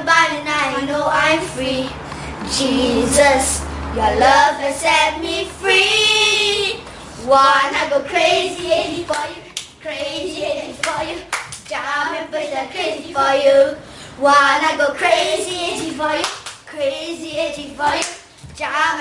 my body and I know I'm free. Jesus, your love has set me free. Wanna go crazy for you, crazy for you. Jump and push that crazy for you. Wanna go crazy for you, crazy for you. Jump